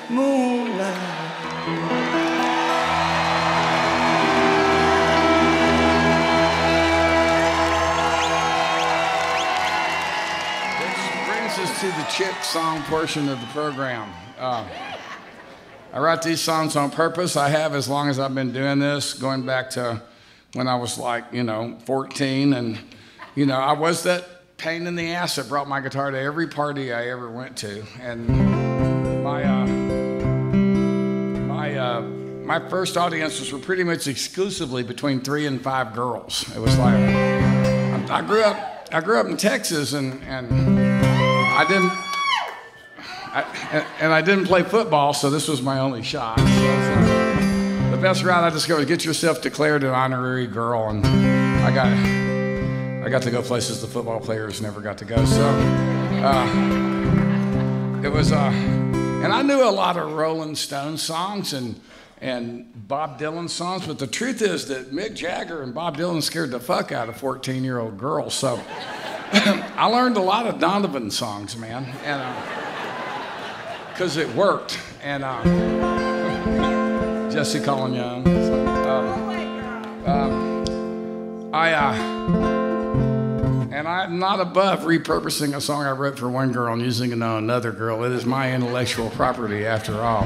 moonlight. To the chick song portion of the program. I write these songs on purpose. I have as long as I've been doing this, going back to when I was like, 14. And, I was that pain in the ass that brought my guitar to every party I ever went to. And my first audiences were pretty much exclusively between 3 and 5 girls. It was like, I grew up in Texas and I didn't play football, so this was my only shot. So the best route I discovered: get yourself declared an honorary girl, and I got to go places the football players never got to go. So it was, and I knew a lot of Rolling Stones songs and Bob Dylan songs, but the truth is that Mick Jagger and Bob Dylan scared the fuck out of 14-year-old girls. So I learned a lot of Donovan songs, man, and because it worked. And Jesse Colin Young. And I'm not above repurposing a song I wrote for one girl and using it on another girl. It is my intellectual property, after all.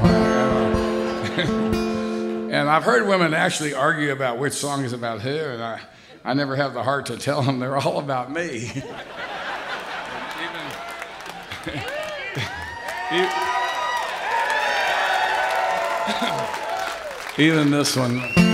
And I've heard women actually argue about which song is about who, and I never have the heart to tell them they're all about me. Even this one.